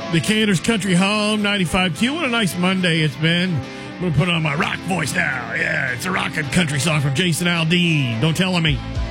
The Canter's Country Home, 95Q. What a nice Monday it's been. I'm going to put on my rock voice now. Yeah, it's a rockin' country song from Jason Aldean. Don't tell me.